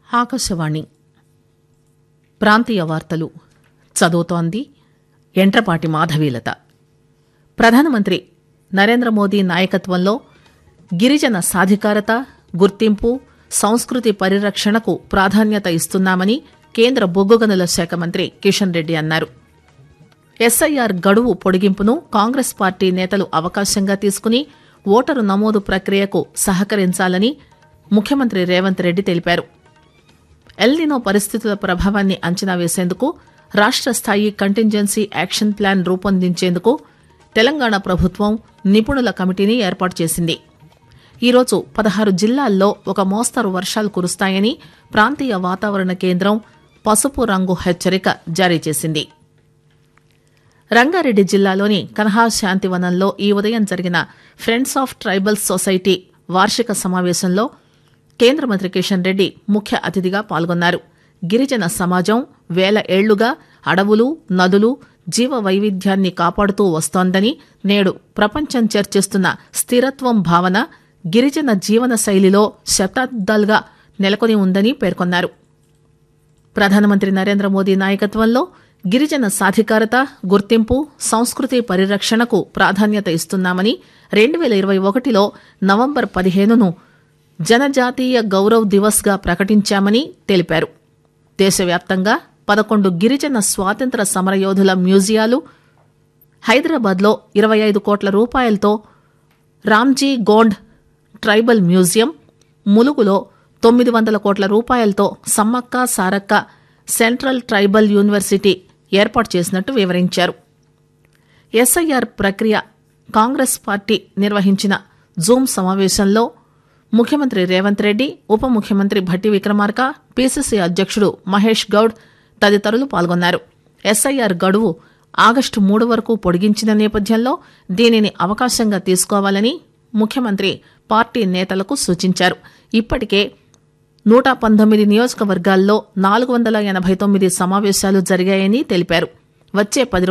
ఆకాశవాణి ప్రాంతీయ వార్తలు చదువుతోంది ఎంట్రపాటి మాధవీలత. ప్రధానమంత్రి నరేంద్ర మోదీ నాయకత్వంలో గిరిజన సాధికారత, గుర్తింపు, సంస్కృతి పరిరక్షణకు ప్రాధాన్యత ఇస్తున్నామని కేంద్ర బొగ్గు గనుల శాఖ మంత్రి కిషన్ రెడ్డి అన్నారు. ఎస్ఐఆర్ గడువు పొడిగింపును కాంగ్రెస్ పార్టీ నేతలు అవకాశంగా తీసుకుని ఓటరు నమోదు ప్రక్రియకు సహకరించాలని ముఖ్యమంత్రి రేవంత్ రెడ్డి తెలిపారు. ఎల్నినో పరిస్థితుల ప్రభావాన్ని అంచనా వేసేందుకు రాష్ట్ర స్థాయి కంటింజెన్సీ యాక్షన్ ప్లాన్ రూపొందించేందుకు తెలంగాణ ప్రభుత్వం నిపుణుల కమిటీని ఏర్పాటు చేసింది. ఈరోజు 16 జిల్లాల్లో ఒక మోస్తరు వర్షాలు కురుస్తాయని ప్రాంతీయ వాతావరణ కేంద్రం పసుపు రంగు హెచ్చరిక జారీ చేసింది. రంగారెడ్డి జిల్లాలోని కన్హా శాంతివనంలో ఈ ఉదయం జరిగిన ఫ్రెండ్స్ ఆఫ్ ట్రైబల్స్ సొసైటీ వార్షిక సమావేశంలో కేంద్ర మంత్రి కిషన్ రెడ్డి ముఖ్య అతిథిగా పాల్గొన్నారు. గిరిజన సమాజం వేల ఏళ్లుగా అడవులు, నదులు, జీవ వైవిధ్యాన్ని కాపాడుతూ వస్తోందని, నేడు ప్రపంచం చర్చిస్తున్న స్థిరత్వం భావన గిరిజన జీవన శైలిలో శతాబ్దాలుగా నెలకొని ఉందని పేర్కొన్నారు. ప్రధానమంత్రి నరేంద్ర మోదీ నాయకత్వంలో గిరిజన సాధికారత, గుర్తింపు, సంస్కృతి పరిరక్షణకు ప్రాధాన్యత ఇస్తున్నామని 2021లో నవంబర్ 15ను జనజాతీయ గౌరవ్ దివస్ గా ప్రకటించామని తెలిపారు. దేశవ్యాప్తంగా 11 గిరిజన స్వాతంత్ర సమరయోధుల మ్యూజియాలు, హైదరాబాద్లో 25 కోట్ల రూపాయలతో రామ్జీ గోండ్ ట్రైబల్ మ్యూజియం, ములుగులో 900 కోట్ల రూపాయలతో Sammakka Sarakka central tribal university ఏర్పాటు చేసినట్టు వివరించారు. ఎస్ఐఆర్ ప్రక్రియ కాంగ్రెస్ పార్టీ నిర్వహించిన జూమ్ సమావేశంలో ముఖ్యమంత్రి రేవంత్ రెడ్డి, ఉప ముఖ్యమంత్రి భట్టి విక్రమార్క, పీసీసీ అధ్యక్షుడు మహేష్ గౌడ్ తదితరులు పాల్గొన్నారు. ఎస్ఐఆర్ గడువు ఆగస్టు 3 వరకు పొడిగించిన నేపథ్యంలో దీనిని అవకాశంగా తీసుకోవాలని ముఖ్యమంత్రి పార్టీ నేతలకు సూచించారు. ఇప్పటికే 119 నియోజకవర్గాల్లో 489 సమావేశాలు జరిగాయని తెలిపారు. వచ్చే 10